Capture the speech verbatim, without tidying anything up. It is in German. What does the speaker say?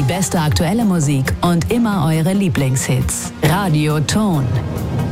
Die beste aktuelle Musik und immer eure Lieblingshits. Radio Ton.